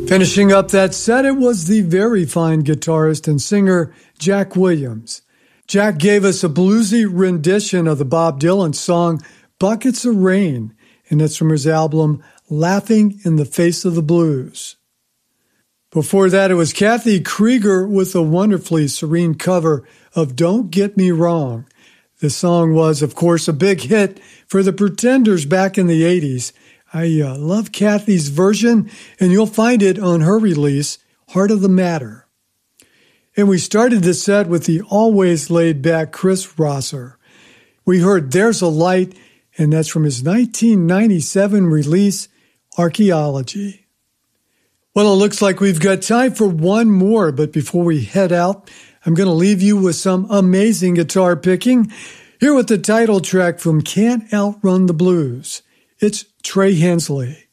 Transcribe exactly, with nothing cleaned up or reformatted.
Finishing up that set, it was the very fine guitarist and singer Jack Williams. Jack gave us a bluesy rendition of the Bob Dylan song Buckets of Rain, and it's from his album Laughing in the Face of the Blues. Before that, it was Kathy Krieger with a wonderfully serene cover of Don't Get Me Wrong. The song was, of course, a big hit for the Pretenders back in the eighties. I uh, love Kathy's version, and you'll find it on her release, Heart of the Matter. And we started the set with the always laid-back Chris Rosser. We heard There's a Light, and that's from his nineteen ninety-seven release, Archaeology. Well, it looks like we've got time for one more, but before we head out, I'm going to leave you with some amazing guitar picking. Here with the title track from Can't Outrun the Blues. It's Trey Hensley.